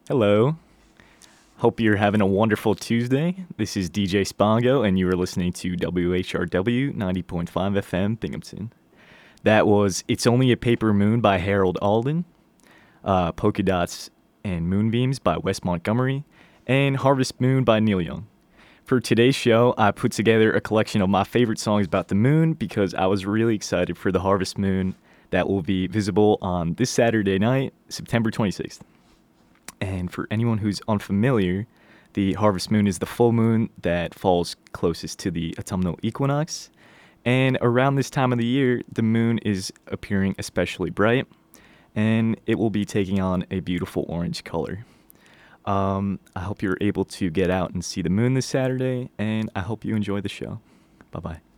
Hello. Hope you're having a wonderful Tuesday. This is DJ Spongo, and you are listening to WHRW 90.5 FM Binghamton. That was It's Only a Paper Moon by Harold Alden, Polka Dots and Moonbeams by Wes Montgomery, and Harvest Moon by Neil Young. For today's show, I put together a collection of my favorite songs about the moon because I was really excited for the Harvest Moon that will be visible on this Saturday night, September 26th. And for anyone who's unfamiliar, the harvest moon is the full moon that falls closest to the autumnal equinox. And around this time of the year, the moon is appearing especially bright, and it will be taking on a beautiful orange color. I hope you're able to get out and see the moon this Saturday, and I hope you enjoy the show. Bye bye.